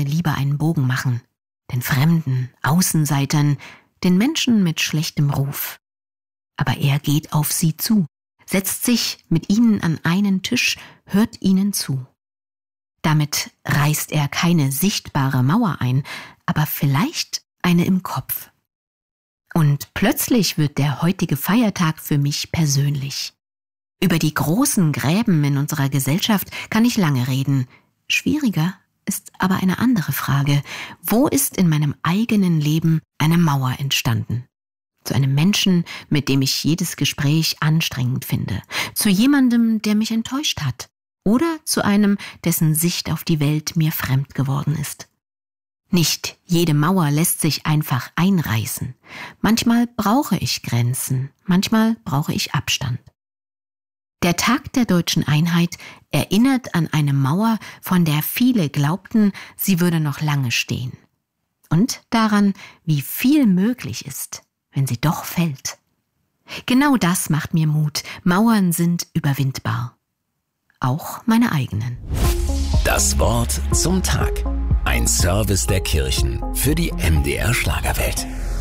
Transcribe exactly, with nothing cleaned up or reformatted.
gerne lieber einen Bogen machen. Den Fremden, Außenseitern, den Menschen mit schlechtem Ruf. Aber er geht auf sie zu, setzt sich mit ihnen an einen Tisch, hört ihnen zu. Damit reißt er keine sichtbare Mauer ein, aber vielleicht eine im Kopf. Und plötzlich wird der heutige Feiertag für mich persönlich. Über die großen Gräben in unserer Gesellschaft kann ich lange reden. Schwieriger ist aber eine andere Frage. Wo ist in meinem eigenen Leben eine Mauer entstanden? Zu einem Menschen, mit dem ich jedes Gespräch anstrengend finde. Zu jemandem, der mich enttäuscht hat. Oder zu einem, dessen Sicht auf die Welt mir fremd geworden ist. Nicht jede Mauer lässt sich einfach einreißen. Manchmal brauche ich Grenzen, manchmal brauche ich Abstand. Der Tag der deutschen Einheit erinnert an eine Mauer, von der viele glaubten, sie würde noch lange stehen. Und daran, wie viel möglich ist, wenn sie doch fällt. Genau das macht mir Mut. Mauern sind überwindbar. Auch meine eigenen. Das Wort zum Tag. Ein Service der Kirchen für die M D R Schlagerwelt.